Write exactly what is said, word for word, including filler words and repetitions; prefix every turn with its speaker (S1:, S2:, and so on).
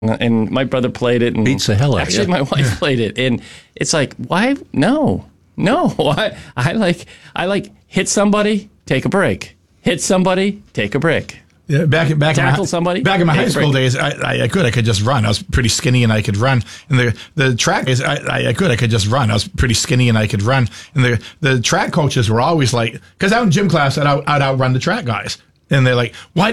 S1: and my brother played it. And
S2: beats the hell out of
S1: Actually,
S2: you.
S1: my wife yeah. played it, and it's like, why? No, no. I, I like, I like hit somebody, take a break. Hit somebody, take a break.
S3: Yeah, back back
S1: tackle
S3: in my,
S1: somebody.
S3: Back in my high school
S1: break.
S3: days, I, I I could I could just run. I was pretty skinny and I could run. And the the track is I, I I could I could just run. I was pretty skinny and I could run. And the the track coaches were always like, because out in gym class, I'd out, I'd outrun the track guys. And they're like, why